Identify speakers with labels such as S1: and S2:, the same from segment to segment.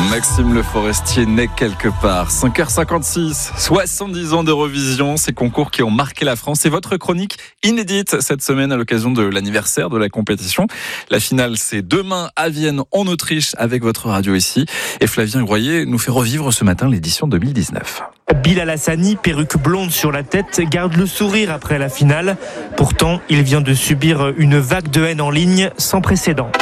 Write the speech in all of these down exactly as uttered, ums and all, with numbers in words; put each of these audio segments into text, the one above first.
S1: Maxime Le Forestier naît quelque part. cinq heures cinquante-six, soixante-dix ans d'Eurovision, ces concours qui ont marqué la France. Et votre chronique inédite cette semaine à l'occasion de l'anniversaire de la compétition. La finale, c'est demain à Vienne, en Autriche, avec votre radio ici. Et Flavien Groyer nous fait revivre ce matin l'édition deux mille dix-neuf.
S2: Bilal Hassani, perruque blonde sur la tête, garde le sourire après la finale. Pourtant, il vient de subir une vague de haine en ligne sans précédent.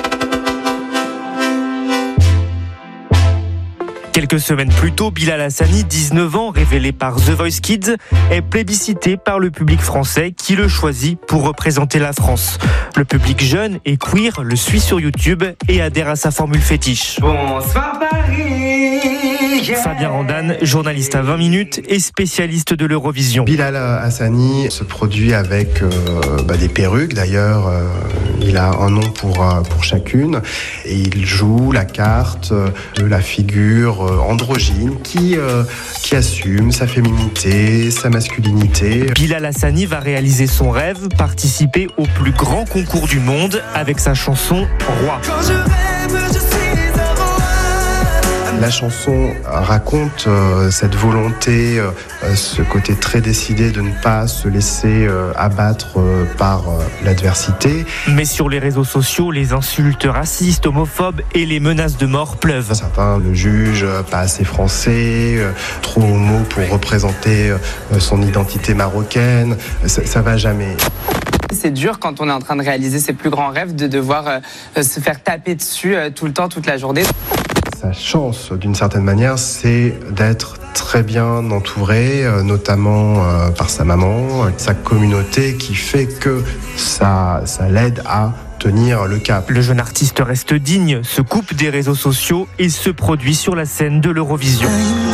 S2: Quelques semaines plus tôt, Bilal Hassani, dix-neuf ans, révélé par The Voice Kids, est plébiscité par le public français qui le choisit pour représenter la France. Le public jeune et queer le suit sur YouTube et adhère à sa formule fétiche.
S3: Bonsoir Paris.
S2: Fabien Randan, journaliste à vingt minutes et spécialiste de l'Eurovision.
S4: Bilal Hassani se produit avec euh, bah, des perruques. D'ailleurs, euh, il a un nom pour, euh, pour chacune. Et il joue la carte de la figure euh, androgyne qui, euh, qui assume sa féminité, sa masculinité.
S2: Bilal Hassani va réaliser son rêve, participer au plus grand concours du monde avec sa chanson « Roi ».
S3: Quand je rêve, je suis un roi.
S4: La chanson raconte euh, cette volonté, euh, ce côté très décidé de ne pas se laisser euh, abattre euh, par euh, l'adversité.
S2: Mais sur les réseaux sociaux, les insultes racistes, homophobes et les menaces de mort pleuvent.
S4: Certains le jugent euh, pas assez français, euh, trop homo pour représenter euh, son identité marocaine. Ça, ça va jamais.
S5: C'est dur quand on est en train de réaliser ses plus grands rêves de devoir euh, se faire taper dessus euh, tout le temps, toute la journée.
S4: Sa chance, d'une certaine manière, c'est d'être très bien entouré, euh, notamment euh, par sa maman, euh, sa communauté qui fait que ça, ça l'aide à tenir le cap.
S2: Le jeune artiste reste digne, se coupe des réseaux sociaux et se produit sur la scène de l'Eurovision.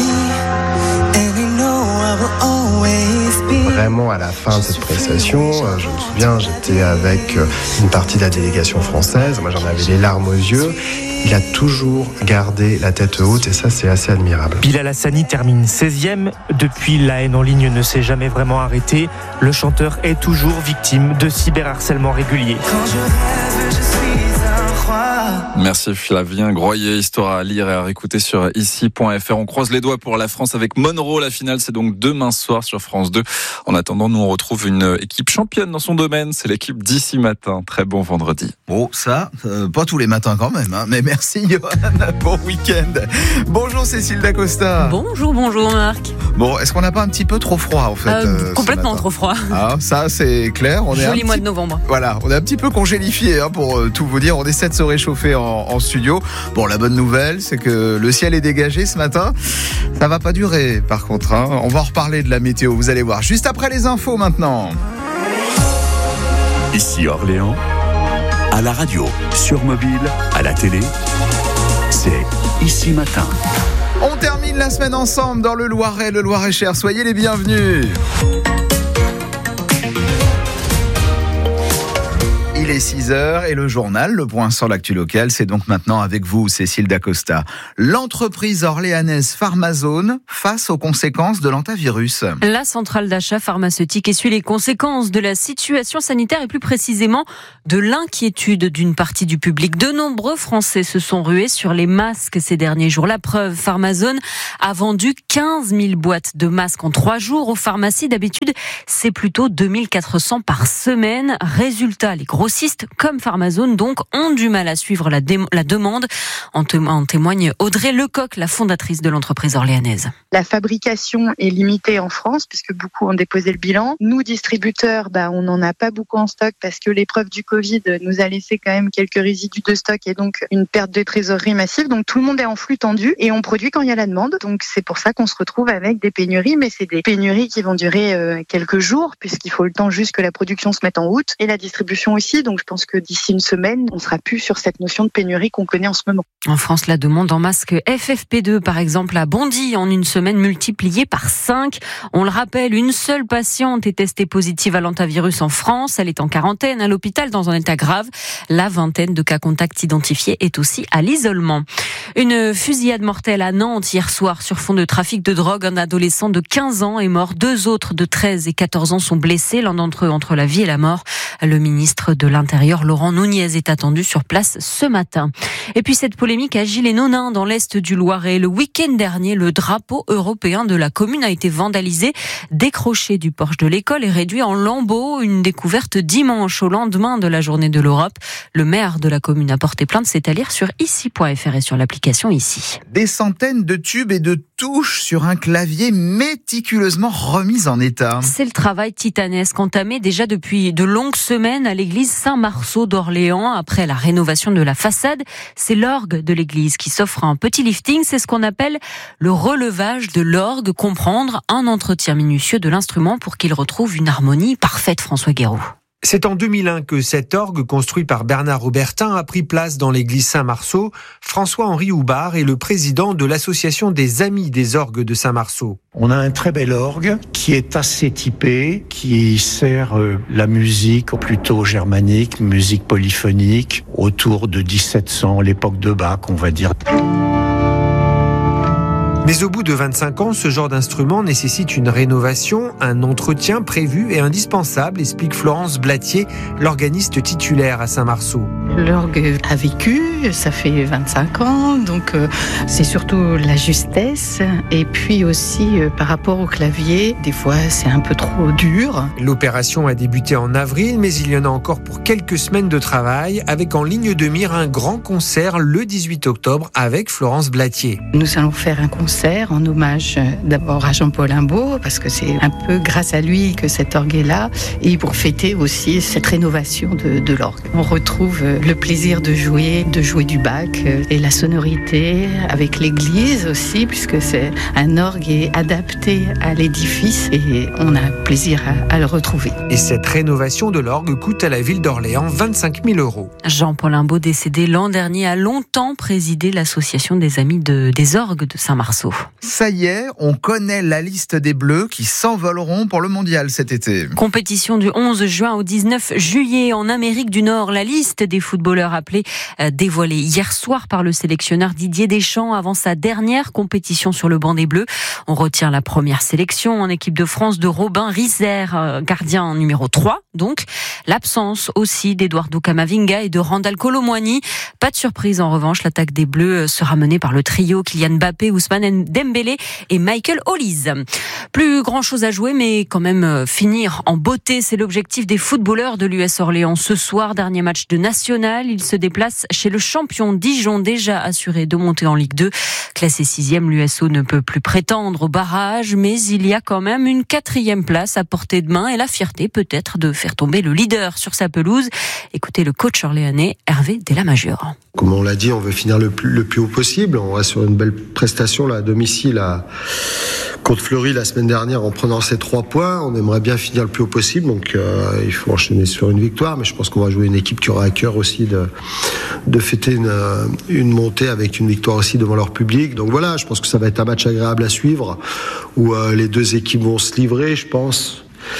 S4: Vraiment, à la fin de cette prestation, euh, je me souviens, j'étais avec euh, une partie de la délégation française. Moi, j'en avais les larmes aux yeux. Il a toujours gardé la tête haute et ça, c'est assez admirable.
S2: Bilal Hassani termine seizième. Depuis, la haine en ligne ne s'est jamais vraiment arrêtée. Le chanteur est toujours victime de cyberharcèlement régulier.
S3: Quand je rêve, je suis un roi.
S1: Merci Flavien Groyer, histoire à lire et à réécouter sur ici point f r. On croise les doigts pour la France avec Monroe. La finale, c'est donc demain soir sur France deux. En attendant, nous on retrouve une équipe championne dans son domaine. C'est l'équipe d'Ici Matin. Très bon vendredi.
S6: Bon, ça, euh, pas tous les matins quand même, hein, mais merci Johan, bon week-end. Bonjour Cécile Dacosta.
S7: Bonjour, bonjour Marc.
S6: Bon, est-ce qu'on n'a pas un petit peu trop froid en fait
S7: euh,
S6: euh,
S7: Complètement trop froid.
S6: Ah, ça c'est clair. On est
S7: Joli
S6: un
S7: mois
S6: petit...
S7: de novembre.
S6: Voilà, on est un petit peu congélifié hein, pour euh, tout vous dire. On essaie de se réchauffer en, en studio. Bon, la bonne nouvelle, c'est que le ciel est dégagé ce matin. Ça va pas durer par contre. Hein. On va en reparler de la météo, vous allez voir. Juste après les infos maintenant.
S8: Ici Orléans, à la radio, sur mobile, à la télé, c'est Ici Matin.
S6: On termine la semaine ensemble dans le Loiret, le Loir-et-Cher. Soyez les bienvenus. Il est six heures et le journal, le point sur l'actu locale, c'est donc maintenant avec vous, Cécile Dacosta. L'entreprise orléanaise Pharmazone face aux conséquences de l'hantavirus.
S7: La centrale d'achat pharmaceutique essuie les conséquences de la situation sanitaire et plus précisément de l'inquiétude d'une partie du public. De nombreux Français se sont rués sur les masques ces derniers jours. La preuve, Pharmazone a vendu quinze mille boîtes de masques en trois jours aux pharmacies. D'habitude, c'est plutôt deux mille quatre cents par semaine. Résultat, les grossistes comme Pharmazone donc ont du mal à suivre la, dé- la demande. En, te- en témoigne Audrey Lecoq, la fondatrice de l'entreprise orléanaise.
S9: La fabrication est limitée en France puisque beaucoup ont déposé le bilan. Nous, distributeurs, bah, on n'en a pas beaucoup en stock parce que l'épreuve du Covid nous a laissé quand même quelques résidus de stock et donc une perte de trésorerie massive. Donc tout le monde est en flux tendu et on produit quand il y a la demande. Donc c'est pour ça qu'on se retrouve avec des pénuries, mais c'est des pénuries qui vont durer euh, quelques jours puisqu'il faut le temps juste que la production se mette en route et la distribution aussi. Donc je pense que d'ici une semaine, on sera plus sur cette notion de pénurie qu'on connaît en ce moment.
S7: En France, la demande en masque F F P deux, par exemple, a bondi en une semaine, multipliée par cinq. On le rappelle, une seule patiente est testée positive à l'hantavirus en France. Elle est en quarantaine à l'hôpital dans un état grave. La vingtaine de cas contacts identifiés est aussi à l'isolement. Une fusillade mortelle à Nantes hier soir sur fond de trafic de drogue. Un adolescent de quinze ans est mort. Deux autres de treize et quatorze ans sont blessés. L'un d'entre eux entre la vie et la mort. Le ministre de l'Intérieur, Laurent Nunez, est attendu sur place ce matin. Et puis cette polémique à Gilles-et-Nonains, dans l'Est du Loiret. Le week-end dernier, le drapeau européen de la commune a été vandalisé, décroché du porche de l'école et réduit en lambeaux. Une découverte dimanche, au lendemain de la journée de l'Europe. Le maire de la commune a porté plainte, c'est à lire sur ici point f r et sur l'application Ici.
S6: Des centaines de tubes et de touches sur un clavier méticuleusement remis en état.
S7: C'est le travail titanesque entamé déjà depuis de longues semaines à l'église Saint-Marceau d'Orléans. Après la rénovation de la façade, c'est l'orgue de l'église qui s'offre un petit lifting. C'est ce qu'on appelle le relevage de l'orgue, comprendre un entretien minutieux de l'instrument pour qu'il retrouve une harmonie parfaite. François Guéraud.
S10: C'est en deux mille un que cet orgue, construit par Bernard Robertin, a pris place dans l'église Saint-Marceau. François-Henri Houbard est le président de l'association des Amis des orgues de Saint-Marceau.
S11: On a un très bel orgue qui est assez typé, qui sert euh, la musique plutôt germanique, musique polyphonique, autour de dix-sept cents, l'époque de Bach, on va dire.
S10: Mais au bout de vingt-cinq ans, ce genre d'instrument nécessite une rénovation, un entretien prévu et indispensable, explique Florence Blatier, l'organiste titulaire à Saint-Marceau.
S12: L'orgue a vécu, ça fait vingt-cinq ans, donc euh, c'est surtout la justesse et puis aussi euh, par rapport au clavier, des fois c'est un peu trop dur.
S10: L'opération a débuté en avril, mais il y en a encore pour quelques semaines de travail, avec en ligne de mire un grand concert le dix-huit octobre avec Florence Blatier.
S12: Nous allons faire un concert en hommage d'abord à Jean-Paul Imbaud, parce que c'est un peu grâce à lui que cet orgue est là, et pour fêter aussi cette rénovation de, de l'orgue. On retrouve le plaisir de jouer, de jouer du Bach et la sonorité avec l'église aussi, puisque c'est un orgue est adapté à l'édifice et on a plaisir à, à le retrouver.
S10: Et cette rénovation de l'orgue coûte à la ville d'Orléans vingt-cinq mille euros.
S7: Jean-Paul Imbaud, décédé l'an dernier, a longtemps présidé l'association des Amis de, des orgues de Saint-Marceau.
S6: Ça y est, on connaît la liste des Bleus qui s'envoleront pour le mondial cet été.
S7: Compétition du onze juin au dix-neuf juillet en Amérique du Nord. La liste des footballeurs appelés euh, dévoilée hier soir par le sélectionneur Didier Deschamps avant sa dernière compétition sur le banc des Bleus. On retient la première sélection en équipe de France de Robin Rizer, euh, gardien numéro trois. Donc, l'absence aussi d'Eduardo Camavinga et de Randal Kolo Muani. Pas de surprise en revanche, l'attaque des Bleus sera menée par le trio Kylian Mbappé, Ousmane Dembélé et Michael Olise. Plus grand chose à jouer, mais quand même finir en beauté, c'est l'objectif des footballeurs de l'U S Orléans. Ce soir, dernier match de national, ils se déplacent chez le champion Dijon, déjà assuré de monter en Ligue deux. Classé sixième, l'U S O ne peut plus prétendre au barrage, mais il y a quand même une quatrième place à portée de main et la fierté peut-être de faire tomber le leader sur sa pelouse. Écoutez le coach orléanais Hervé Delamajure.
S13: Comme on l'a dit, on veut finir le plus, le plus haut possible. On reste sur une belle prestation là, à domicile à, contre Fleury la semaine dernière en prenant ces trois points. On aimerait bien finir le plus haut possible, donc euh, il faut enchaîner sur une victoire. Mais je pense qu'on va jouer une équipe qui aura à cœur aussi de, de fêter une, une montée avec une victoire aussi devant leur public. Donc voilà, je pense que ça va être un match agréable à suivre où euh, les deux équipes vont se livrer, je pense.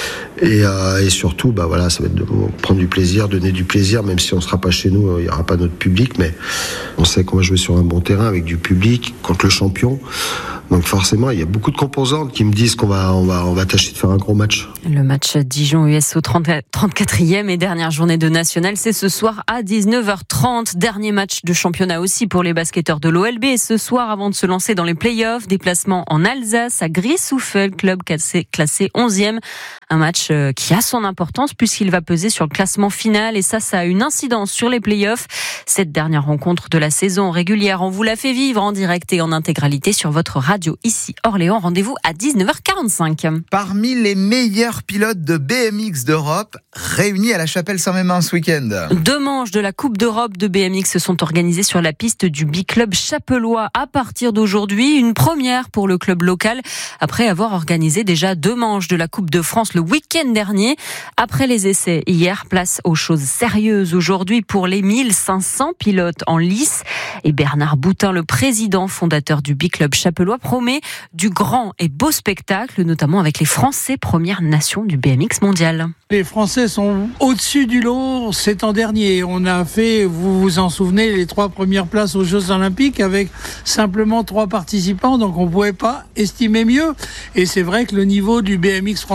S13: Et, euh, et surtout, bah voilà, ça va être de prendre du plaisir, donner du plaisir, même si on ne sera pas chez nous, il n'y aura pas notre public, mais on sait qu'on va jouer sur un bon terrain avec du public contre le champion. Donc forcément, il y a beaucoup de composantes qui me disent qu'on va, on va, on va tâcher de faire un gros match.
S7: Le match Dijon-U S O trente-quatrième et dernière journée de national, c'est ce soir à dix-neuf heures trente. Dernier match de championnat aussi pour les basketteurs de l'O L B. Et ce soir, avant de se lancer dans les playoffs, déplacement en Alsace à Gris-Souffel, club classé, classé onzième. Un match qui a son importance puisqu'il va peser sur le classement final et ça, ça a une incidence sur les playoffs. Cette dernière rencontre de la saison régulière, on vous la fait vivre en direct et en intégralité sur votre radio ici Orléans. Rendez-vous à dix-neuf heures quarante-cinq.
S6: Parmi les meilleurs pilotes de B M X d'Europe réunis à la Chapelle-Saint-Mémin ce week-end.
S7: Deux manches de la Coupe d'Europe de B M X se sont organisées sur la piste du Biclub Chapellois à partir d'aujourd'hui. Une première pour le club local après avoir organisé déjà deux manches de la Coupe de France le week-end dernier. Après les essais hier, place aux choses sérieuses aujourd'hui pour les mille cinq cents pilotes en lice. Et Bernard Boutin, le président fondateur du Biclub Chapellois, promet du grand et beau spectacle, notamment avec les Français, première nation du B M X mondial.
S14: Les Français sont au-dessus du lot cet an dernier. On a fait, vous vous en souvenez, les trois premières places aux Jeux Olympiques avec simplement trois participants, donc on ne pouvait pas estimer mieux. Et c'est vrai que le niveau du B M X français, grâce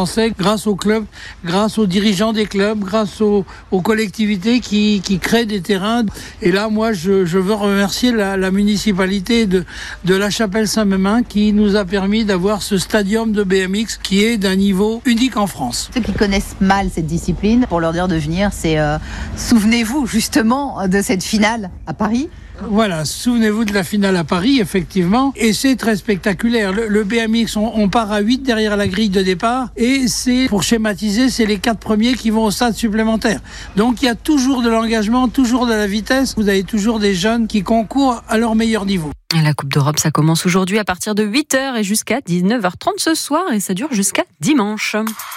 S14: grâce aux clubs, grâce aux dirigeants des clubs, grâce aux, aux collectivités qui, qui créent des terrains. Et là, moi, je, je veux remercier la, la municipalité de, de La Chapelle-Saint-Mémin qui nous a permis d'avoir ce stadium de B M X qui est d'un niveau unique en France.
S15: Ceux qui connaissent mal cette discipline, pour leur dire de venir, c'est euh, souvenez-vous justement de cette finale à Paris.
S14: Voilà, souvenez-vous de la finale à Paris, effectivement, et c'est très spectaculaire. Le, le B M X, on, on part à huit derrière la grille de départ, et c'est, pour schématiser, c'est les quatre premiers qui vont au stade supplémentaire. Donc il y a toujours de l'engagement, toujours de la vitesse, vous avez toujours des jeunes qui concourent à leur meilleur niveau.
S7: La Coupe d'Europe, ça commence aujourd'hui à partir de huit heures et jusqu'à dix-neuf heures trente ce soir, et ça dure jusqu'à dimanche.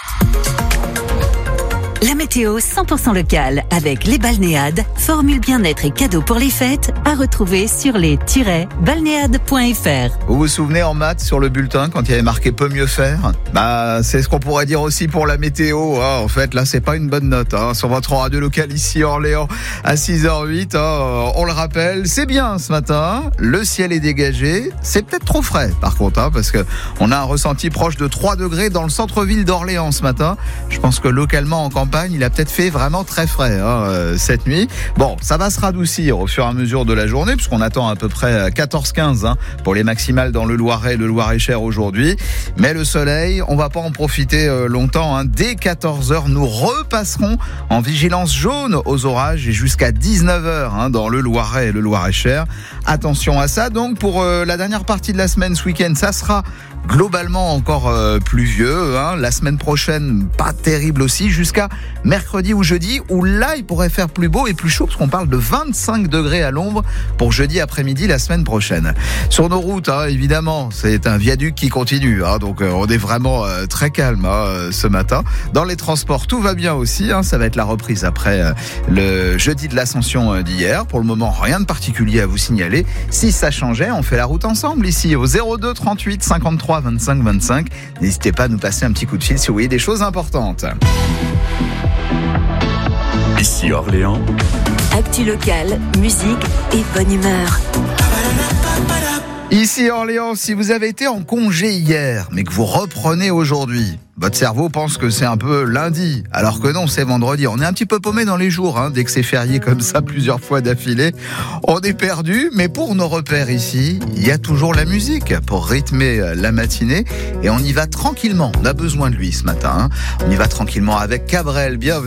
S16: La météo cent pour cent locale avec les balnéades, formule bien-être et cadeaux pour les fêtes à retrouver sur les tiret balnéades point f r.
S6: Vous vous souvenez en maths sur le bulletin quand il y avait marqué peut mieux faire? Bah c'est ce qu'on pourrait dire aussi pour la météo. Hein. En fait là c'est pas une bonne note hein. Sur votre radio local ici à Orléans à six heures huit. Hein. On le rappelle, c'est bien ce matin. Le ciel est dégagé. C'est peut-être trop frais par contre hein, parce que on a un ressenti proche de trois degrés dans le centre-ville d'Orléans ce matin. Je pense que localement en campagne il a peut-être fait vraiment très frais hein, euh, cette nuit. Bon, ça va se radoucir au fur et à mesure de la journée puisqu'on attend à peu près quatorze quinze hein, pour les maximales dans le Loiret, le Loir-et-Cher aujourd'hui. Mais le soleil, on va pas en profiter euh, longtemps. Hein. Dès quatorze heures, nous repasserons en vigilance jaune aux orages et jusqu'à dix-neuf heures hein, dans le Loiret et le Loir-et-Cher. Attention à ça. Donc pour euh, la dernière partie de la semaine, ce week-end, ça sera globalement encore euh, pluvieux. Hein. La semaine prochaine, pas terrible aussi, jusqu'à mercredi ou jeudi, où là, il pourrait faire plus beau et plus chaud, parce qu'on parle de vingt-cinq degrés à l'ombre pour jeudi après-midi la semaine prochaine. Sur nos routes, hein, évidemment, c'est un viaduc qui continue, hein, donc euh, on est vraiment euh, très calme hein, ce matin. Dans les transports, tout va bien aussi, hein, ça va être la reprise après euh, le jeudi de l'Ascension euh, d'hier. Pour le moment, rien de particulier à vous signaler. Si ça changeait, on fait la route ensemble ici au zéro deux trente-huit cinquante-trois vingt-cinq vingt-cinq. N'hésitez pas à nous passer un petit coup de fil si vous voyez des choses importantes.
S8: Ici Orléans.
S16: Actu locale, musique et bonne humeur.
S6: Ici Orléans, si vous avez été en congé hier, mais que vous reprenez aujourd'hui, votre cerveau pense que c'est un peu lundi, alors que non, c'est vendredi. On est un petit peu paumé dans les jours, hein, dès que c'est férié comme ça plusieurs fois d'affilée. On est perdu, mais pour nos repères ici, il y a toujours la musique pour rythmer la matinée. Et on y va tranquillement, on a besoin de lui ce matin. Hein. On y va tranquillement avec Cabrel, bienvenue.